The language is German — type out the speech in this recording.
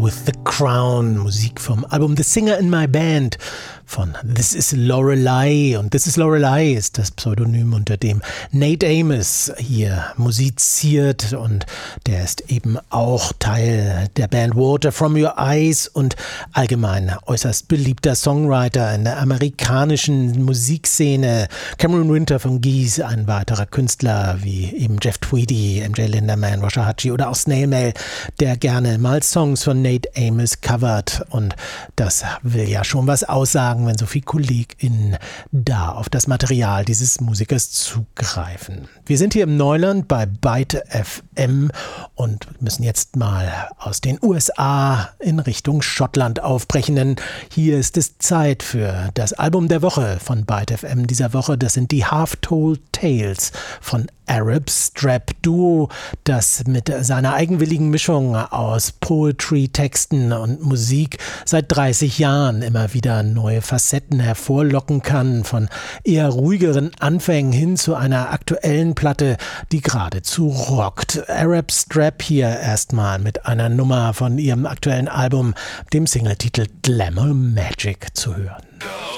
with the Crown, Musik vom Album The Singer in My Band von This is Lorelei. Und This is Lorelei ist das Pseudonym, unter dem Nate Amos hier musiziert, und der ist eben auch Teil der Band Water From Your Eyes und allgemein äußerst beliebter Songwriter in der amerikanischen Musikszene. Cameron Winter von Geese, ein weiterer Künstler wie eben Jeff Tweedy, MJ Linderman, Rosha Hachi oder auch Snail Mail, der gerne mal Songs von Nate Amos covert, und das will ja schon was aussagen, wenn so viele KollegInnen da auf das Material dieses Musikers zugreifen. Wir sind hier im Neuland bei Byte FM und müssen jetzt mal aus den USA in Richtung Schottland aufbrechen, denn hier ist es Zeit für das Album der Woche von Byte FM dieser Woche. Das sind die Half-Told Tales von Arab Strap Duo, das mit seiner eigenwilligen Mischung aus Poetry, Texten und Musik seit 30 Jahren immer wieder neue Facetten hervorlocken kann, von eher ruhigeren Anfängen hin zu einer aktuellen Platte, die geradezu rockt. Arab Strap hier erstmal mit einer Nummer von ihrem aktuellen Album, dem Singletitel Glamour Magic, zu hören.